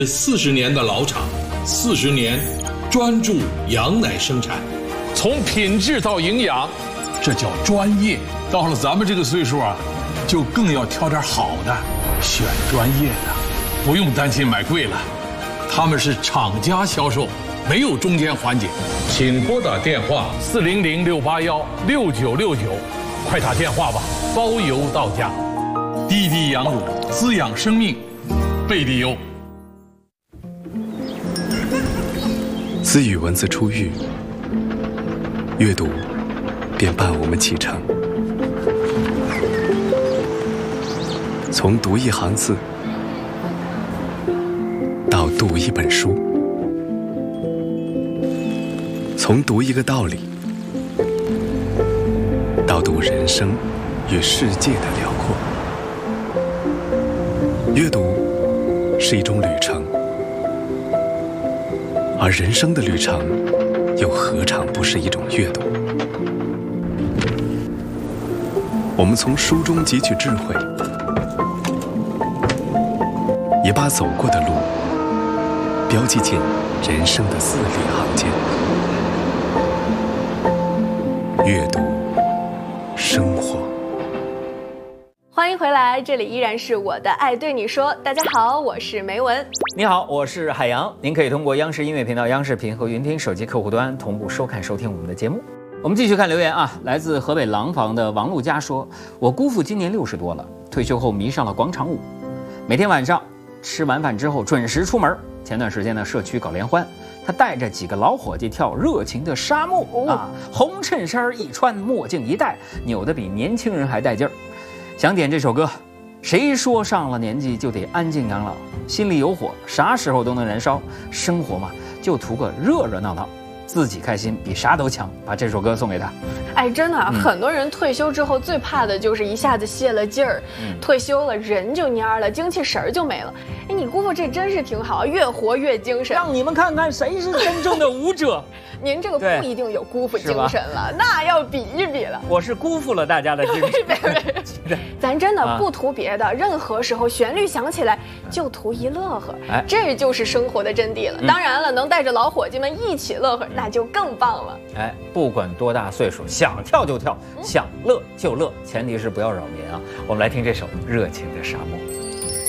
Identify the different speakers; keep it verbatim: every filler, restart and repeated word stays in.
Speaker 1: 四十年的老厂，四十年专注羊奶生产，
Speaker 2: 从品质到营养，这叫专业。到了咱们这个岁数啊，就更要挑点好的，选专业的，不用担心买贵了。他们是厂家销售，没有中间环节。请拨打电话四零零六八幺六九六九，快打电话吧，包邮到家。滴滴羊乳，滋养生命，贝蒂优。
Speaker 3: 自与文字初遇，阅读便伴我们启程。从读一行字到读一本书，从读一个道理到读人生与世界的辽阔。阅读是一种旅程，而人生的旅程又何尝不是一种阅读？我们从书中汲取智慧，也把走过的路标记进人生的字里行间。阅读生活。
Speaker 4: 欢迎回来，这里依然是我的爱对你说。大家好，我是梅文。
Speaker 5: 你好，我是海洋。您可以通过央视音乐频道、央视频和云听手机客户端同步收看收听我们的节目。我们继续看留言啊，来自河北廊坊的王路佳说：“我姑父今年六十多了，退休后迷上了广场舞，每天晚上吃完饭之后准时出门。前段时间呢，社区搞联欢，他带着几个老伙计跳《热情的沙漠》啊，红衬衫一穿，墨镜一戴，扭得比年轻人还带劲儿。想点这首歌。”谁说上了年纪就得安静养老？心里有火，啥时候都能燃烧。生活嘛，就图个热热闹闹，自己开心比啥都强。把这首歌送给他。
Speaker 4: 哎，真的、啊，
Speaker 5: 嗯、
Speaker 4: 很多人退休之后最怕的就是一下子泄了劲儿，嗯、退休了人就蔫了，精气神儿就没了。哎，你姑父这真是挺好，越活越精神。
Speaker 5: 让你们看看谁是真正的舞者。
Speaker 4: 您这个不一定有姑父精神了，那要比一比了。
Speaker 5: 我是辜负了大家的精神。
Speaker 4: 别别咱真的不图别的，啊、任何时候旋律响起来就图一乐呵，哎，这就是生活的真谛了。嗯、当然了，能带着老伙计们一起乐呵，那就更棒了。
Speaker 5: 哎，不管多大岁数，想跳就跳，嗯、想乐就乐，前提是不要扰民啊。我们来听这首《热情的沙漠》。